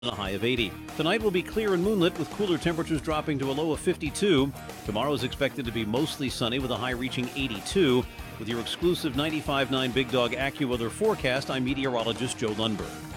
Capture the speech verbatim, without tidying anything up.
and a high of eighty. Tonight will be clear and moonlit with cooler temperatures dropping to a low of fifty-two. Tomorrow is expected to be mostly sunny with a high reaching eighty-two. With your exclusive ninety-five point nine Big Dog AccuWeather forecast, I'm meteorologist Joe Lundberg.